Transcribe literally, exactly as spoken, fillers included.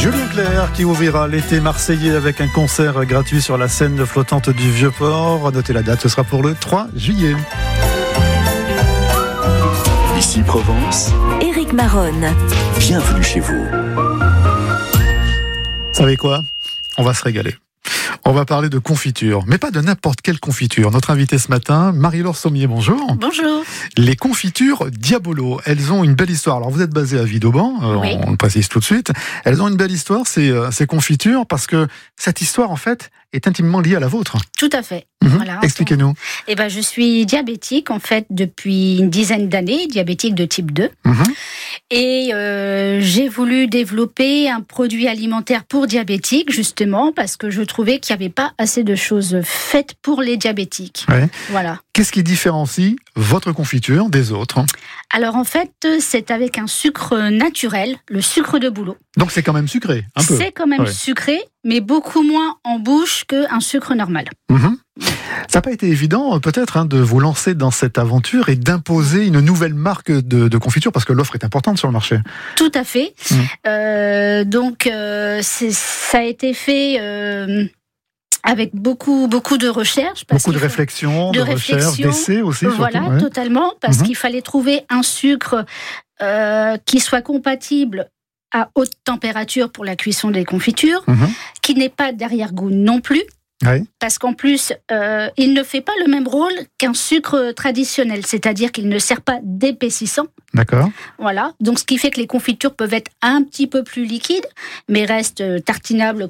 Julien Clerc qui ouvrira l'été marseillais avec un concert gratuit sur la scène flottante du Vieux-Port. Notez la date, ce sera pour le trois juillet. Ici Provence, Éric Maronne. Bienvenue chez vous. Vous savez quoi ? On va se régaler. On va parler de confiture, mais pas de n'importe quelle confiture. Notre invitée ce matin, Marie-Laure Sommier, bonjour. Bonjour. Les confitures Diabolo, elles ont une belle histoire. Alors vous êtes basé à Vidauban, euh, oui. on le précise tout de suite. Elles ont une belle histoire, ces, euh, ces confitures, parce que cette histoire, en fait, est intimement liée à la vôtre. Tout à fait. Mmh. Voilà. Expliquez-nous. Eh ben, je suis diabétique, en fait, depuis une dizaine d'années, diabétique de type deux. Mmh. Et euh, j'ai voulu développer un produit alimentaire pour diabétiques, justement, parce que je trouvais qu'il n'y avait pas assez de choses faites pour les diabétiques. Ouais. Voilà. Qu'est-ce qui différencie votre confiture des autres ? Alors, en fait, c'est avec un sucre naturel, le sucre de bouleau. Donc c'est quand même sucré, un peu. C'est quand même Ouais. sucré, mais beaucoup moins en bouche qu'un sucre normal. Mmh. Ça n'a pas été évident, peut-être, hein, de vous lancer dans cette aventure et d'imposer une nouvelle marque de, de confiture, parce que l'offre est importante sur le marché. Tout à fait. Mmh. Euh, donc, euh, c'est, ça a été fait euh, avec beaucoup, beaucoup de recherches. parce Beaucoup de qu'il faut- réflexion, de, de recherche, réflexion, d'essais aussi. Voilà, surtout, ouais. totalement, parce Mhm. qu'il fallait trouver un sucre euh, qui soit compatible à haute température pour la cuisson des confitures, Mhm. qui n'ait pas d'arrière-goût non plus. Ouais. Parce qu'en plus, euh, il ne fait pas le même rôle qu'un sucre traditionnel, c'est-à-dire qu'il ne sert pas d'épaississant. D'accord. Voilà. Donc, ce qui fait que les confitures peuvent être un petit peu plus liquides, mais restent tartinables